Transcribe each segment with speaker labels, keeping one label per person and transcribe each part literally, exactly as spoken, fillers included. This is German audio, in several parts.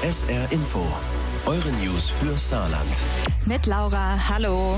Speaker 1: S R Info. Eure News für Saarland.
Speaker 2: Mit Laura, hallo.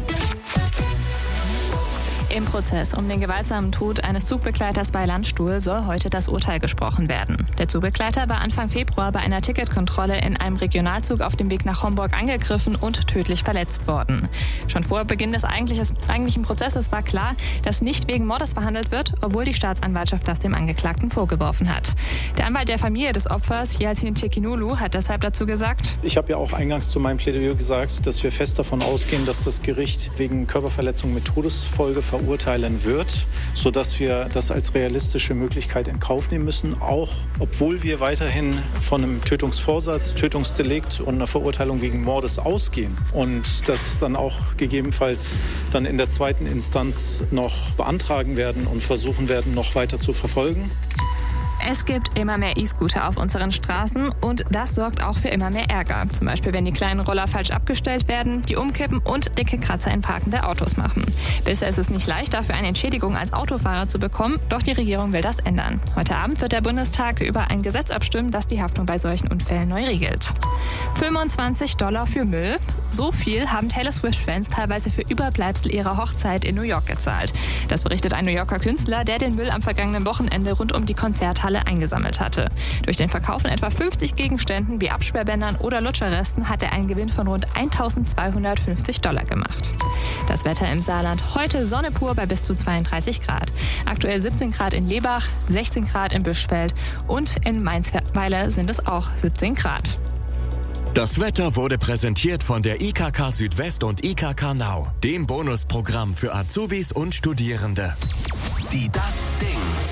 Speaker 2: Im Prozess um den gewaltsamen Tod eines Zugbegleiters bei Landstuhl soll heute das Urteil gesprochen werden. Der Zugbegleiter war Anfang Februar bei einer Ticketkontrolle in einem Regionalzug auf dem Weg nach Homburg angegriffen und tödlich verletzt worden. Schon vor Beginn des eigentlichen Prozesses war klar, dass nicht wegen Mordes verhandelt wird, obwohl die Staatsanwaltschaft das dem Angeklagten vorgeworfen hat. Der Anwalt der Familie des Opfers, Yasin Tekinulu, hat deshalb dazu gesagt:
Speaker 3: Ich habe ja auch eingangs zu meinem Plädoyer gesagt, dass wir fest davon ausgehen, dass das Gericht wegen Körperverletzung mit Todesfolge verurteilen wird, sodass wir das als realistische Möglichkeit in Kauf nehmen müssen, auch obwohl wir weiterhin von einem Tötungsvorsatz, Tötungsdelikt und einer Verurteilung wegen Mordes ausgehen und das dann auch gegebenenfalls dann in der zweiten Instanz noch beantragen werden und versuchen werden, noch weiter zu verfolgen.
Speaker 2: Es gibt immer mehr E-Scooter auf unseren Straßen und das sorgt auch für immer mehr Ärger. Zum Beispiel, wenn die kleinen Roller falsch abgestellt werden, die umkippen und dicke Kratzer in parkende Autos machen. Bisher ist es nicht leicht, dafür eine Entschädigung als Autofahrer zu bekommen, doch die Regierung will das ändern. Heute Abend wird der Bundestag über ein Gesetz abstimmen, das die Haftung bei solchen Unfällen neu regelt. fünfundzwanzig Dollar für Müll. So viel haben Taylor Swift-Fans teilweise für Überbleibsel ihrer Hochzeit in New York gezahlt. Das berichtet ein New Yorker Künstler, der den Müll am vergangenen Wochenende rund um die Konzerthalle eingesammelt hatte. Durch den Verkauf von etwa fünfzig Gegenständen wie Absperrbändern oder Lutscherresten hat er einen Gewinn von rund eintausendzweihundertfünfzig Dollar gemacht. Das Wetter im Saarland: heute Sonne pur bei bis zu zweiunddreißig Grad. Aktuell siebzehn Grad in Lebach, sechzehn Grad in Büschfeld und in Mainzweiler sind es auch siebzehn Grad.
Speaker 4: Das Wetter wurde präsentiert von der I K K Südwest und I K K Now, dem Bonusprogramm für Azubis und Studierende.
Speaker 1: Die Das Ding.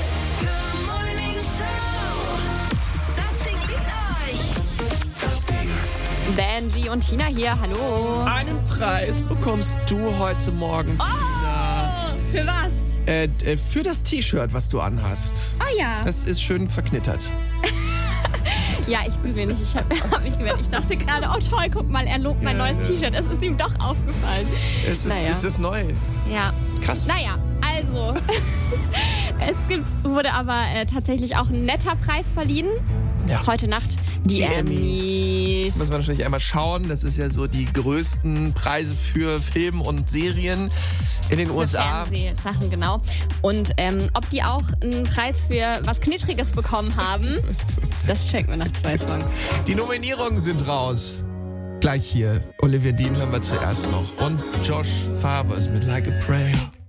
Speaker 2: Benji und Tina hier, hallo.
Speaker 5: Einen Preis bekommst du heute Morgen, Tina.
Speaker 6: Oh, für was?
Speaker 5: Äh, äh, für das T-Shirt, was du anhast.
Speaker 6: Ah ja.
Speaker 5: Das ist schön verknittert.
Speaker 6: Ja, ich fühle mich nicht. Ich habe hab mich gewehrt. Ich dachte gerade, oh toll, guck mal, er lobt mein
Speaker 5: Ja,
Speaker 6: neues
Speaker 5: ja.
Speaker 6: T-Shirt. Es ist ihm doch aufgefallen.
Speaker 5: Es ist,
Speaker 6: Naja.
Speaker 5: ist es neu.
Speaker 6: Ja.
Speaker 5: Krass.
Speaker 6: Naja, also. Es gibt, wurde aber äh, tatsächlich auch ein netter Preis verliehen.
Speaker 5: Ja.
Speaker 6: Heute Nacht die,
Speaker 5: Die
Speaker 6: Emmys.
Speaker 5: Muss man natürlich einmal schauen. Das ist ja so die größten Preise für Film und Serien in den U S A.
Speaker 6: Fernsehsachen, genau. Und ähm, ob die auch einen Preis für was Knittriges bekommen haben, das checken wir nach zwei Songs.
Speaker 5: Die Nominierungen sind raus. Gleich hier. Olivia Dean hören wir zuerst noch. Und Josh Fabers mit Like a Prayer.